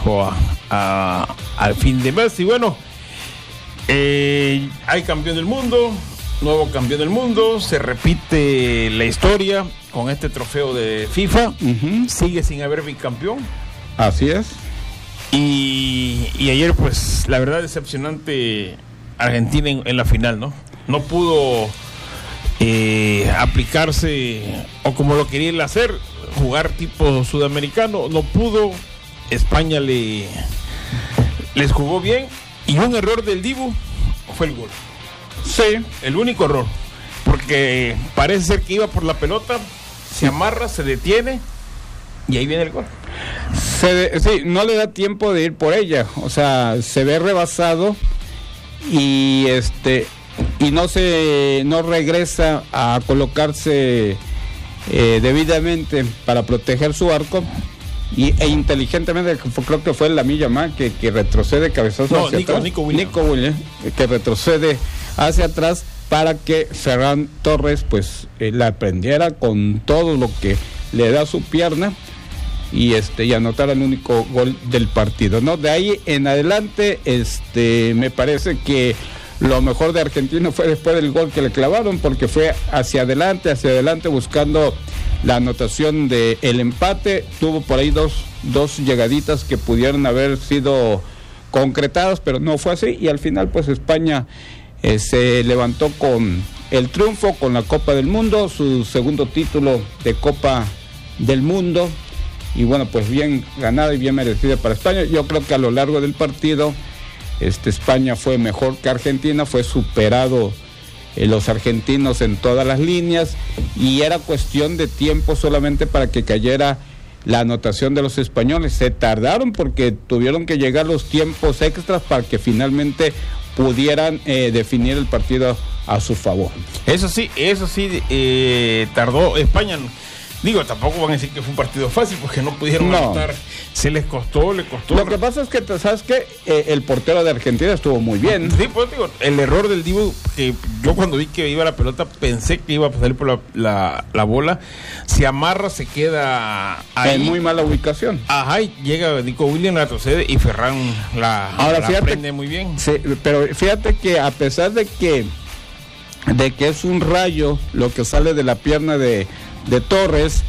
trajo al fin de mes. Y bueno, hay campeón del mundo, nuevo campeón del mundo, se repite la historia con este trofeo de FIFA. Uh-huh. Sigue sin haber bicampeón. Así es. Y ayer, pues, la verdad, decepcionante Argentina en la final, ¿no? No pudo aplicarse, o como lo quería hacer, jugar tipo sudamericano. No pudo. España les jugó bien. Y un error del Dibu fue el gol. Sí. El único error. Porque parece ser que iba por la pelota, se amarra, se detiene, y ahí viene el gol. Sí, no le da tiempo de ir por ella, o sea, se ve rebasado y no regresa a colocarse debidamente para proteger su arco e inteligentemente, creo que fue Lamine Yamal que retrocede cabezazo hacia atrás. Nico Williams, que retrocede hacia atrás para que Ferran Torres pues la prendiera con todo lo que le da su pierna y anotara el único gol del partido, ¿no? De ahí en adelante, me parece que lo mejor de Argentina fue después del gol que le clavaron, porque fue hacia adelante buscando la anotación del empate. Tuvo por ahí dos llegaditas que pudieron haber sido concretadas, pero no fue así, y al final pues España se levantó con el triunfo, con la Copa del Mundo, su segundo título de Copa del Mundo. Y bueno, pues bien ganada y bien merecida para España. Yo creo que a lo largo del partido España fue mejor que Argentina, fue superado los argentinos en todas las líneas, y era cuestión de tiempo solamente para que cayera la anotación de los españoles. Se tardaron porque tuvieron que llegar los tiempos extras para que finalmente pudieran definir el partido a su favor. Eso sí, tardó España. Digo, tampoco van a decir que fue un partido fácil, porque no pudieron anotar. Se les costó. Lo que pasa es que, ¿sabes qué? El portero de Argentina estuvo muy bien. Sí, pues digo, el error del Dibu, que yo cuando vi que iba la pelota, pensé que iba a salir por la bola. Se amarra, se queda ahí. En muy mala ubicación. Ajá, y llega Nico Williams, la retrocede, y Ferran la prende muy bien. Sí, pero fíjate que a pesar de que es un rayo lo que sale de la pierna de Torres,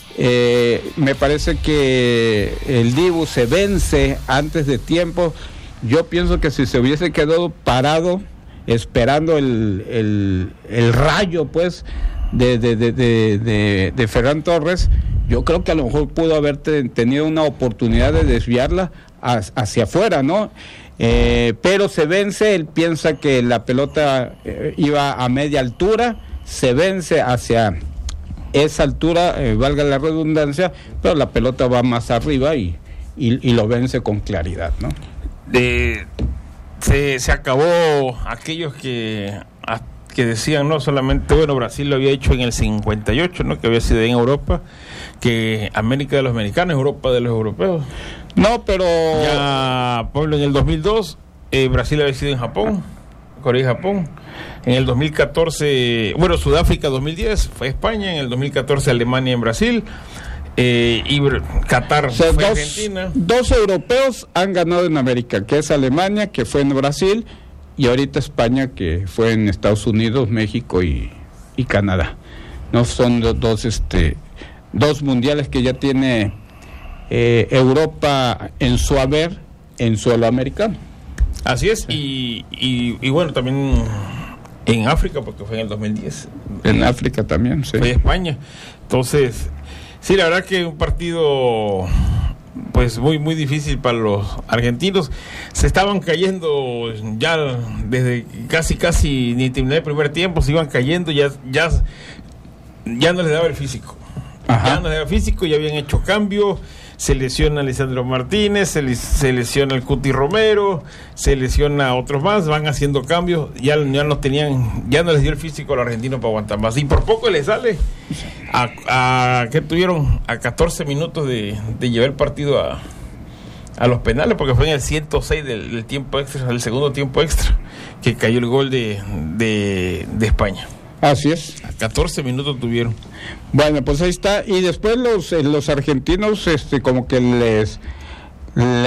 me parece que el Dibu se vence antes de tiempo. Yo pienso que si se hubiese quedado parado esperando el rayo pues de Ferran Torres, yo creo que a lo mejor pudo haber tenido una oportunidad de desviarla hacia afuera, ¿no? Pero se vence, él piensa que la pelota iba a media altura, se vence hacia esa altura, valga la redundancia, pero la pelota va más arriba y lo vence con claridad, ¿no? Se acabó aquellos que decían, no solamente, bueno, Brasil lo había hecho en el 58, ¿no? Que había sido en Europa, que América de los americanos, Europa de los europeos. No, pero ya, Pablo, en el 2002 Brasil había sido en Japón, Corea y Japón. En el 2014, bueno, Sudáfrica 2010 fue España, en el 2014 Alemania en Brasil, y Qatar fue Argentina. Dos europeos han ganado en América, que es Alemania, que fue en Brasil, y ahorita España, que fue en Estados Unidos, México y Canadá. No son dos mundiales que ya tiene Europa en su haber en suelo americano. Así es, sí. y bueno, también en África, porque fue en el 2010. En África también, sí. Fue España. Entonces, sí, la verdad que un partido pues muy, muy difícil para los argentinos. Se estaban cayendo ya desde casi ni terminar el primer tiempo, se iban cayendo, ya no les daba el físico. Ajá. Ya no les daba físico, ya habían hecho cambio. Se lesiona a Lisandro Martínez, se lesiona el Cuti Romero, se lesiona a otros más, van haciendo cambios, ya no les dio el físico a los argentinos para aguantar más, y por poco les sale que tuvieron a 14 minutos de llevar el partido a los penales, porque fue en el 106 del tiempo extra, del segundo tiempo extra, que cayó el gol de España. Así es. A 14 minutos tuvieron. Bueno, pues ahí está. Y después los argentinos como que les